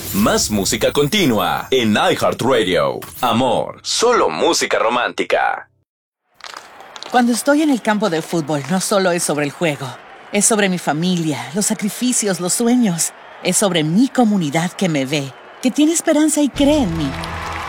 Más música continua en iHeartRadio. Amor, solo música romántica. Cuando estoy en el campo de fútbol, no solo es sobre el juego. Es sobre mi familia, los sacrificios, los sueños. Es sobre mi comunidad que me ve, que tiene esperanza y cree en mí.